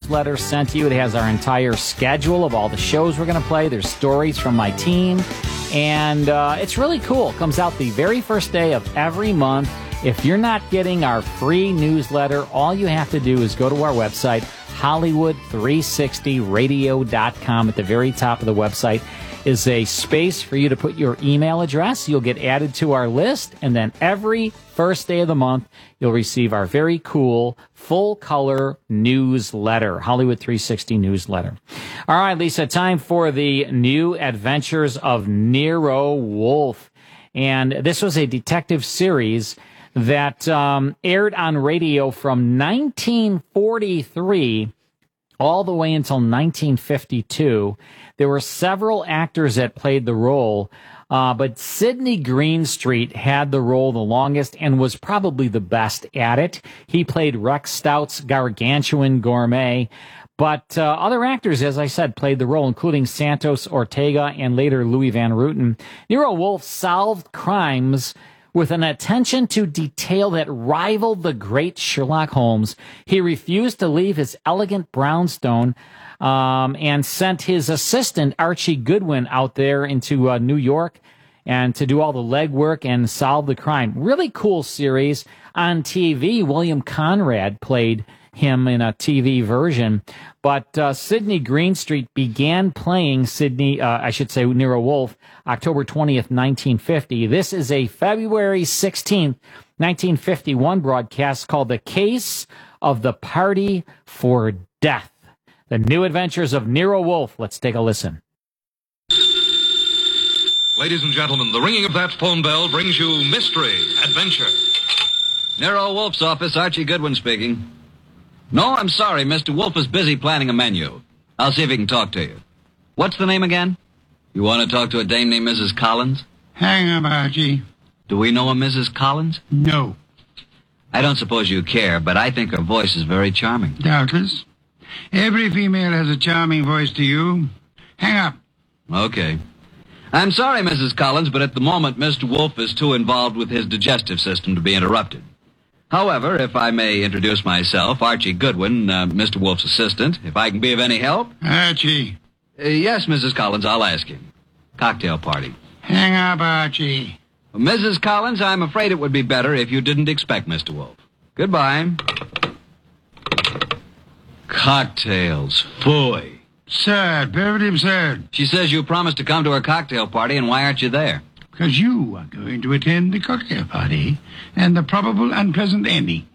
newsletter sent to you. It has our entire schedule of all the shows we're going to play. There's stories from my team. And it's really cool. It comes out the very first day of every month. If you're not getting our free newsletter, all you have to do is go to our website, Hollywood360radio.com. At the very top of the website is a space for you to put your email address. You'll get added to our list, and then every first day of the month, you'll receive our very cool full-color newsletter, Hollywood 360 newsletter. All right, Lisa, time for the New Adventures of Nero Wolfe. And this was a detective series that aired on radio from 1943 all the way until 1952. There were several actors that played the role, but Sidney Greenstreet had the role the longest and was probably the best at it. He played Rex Stout's gargantuan gourmet, but other actors, as I said, played the role, including Santos Ortega and later Louis Van Ruten. Nero Wolfe solved crimes with an attention to detail that rivaled the great Sherlock Holmes. He refused to leave his elegant brownstone and sent his assistant, Archie Goodwin, out there into New York and to do all the legwork and solve the crime. Really cool series. On TV, William Conrad played him in a TV version, but Sidney Greenstreet began playing Nero Wolfe, October 20th, 1950. This is a February 16th, 1951 broadcast called The Case of the Party for Death. The New Adventures of Nero Wolfe. Let's take a listen. Ladies and gentlemen, the ringing of that phone bell brings you mystery, adventure. Nero Wolfe's office, Archie Goodwin speaking. No, I'm sorry, Mr. Wolfe is busy planning a menu. I'll see if he can talk to you. What's the name again? You want to talk to a dame named Mrs. Collins? Hang up, Archie. Do we know a Mrs. Collins? No. I don't suppose you care, but I think her voice is very charming. Doubtless. Every female has a charming voice to you. Hang up. Okay. I'm sorry, Mrs. Collins, but at the moment, Mr. Wolfe is too involved with his digestive system to be interrupted. However, if I may introduce myself, Archie Goodwin, Mr. Wolfe's assistant, if I can be of any help. Archie. Yes, Mrs. Collins, I'll ask him. Cocktail party. Hang up, Archie. Mrs. Collins, I'm afraid it would be better if you didn't expect Mr. Wolfe. Goodbye. Cocktails. Phooey. Absurd. Perfectly absurd. She says you promised to come to her cocktail party, and why aren't you there? Because you are going to attend the cocktail party and the probable unpleasant ending.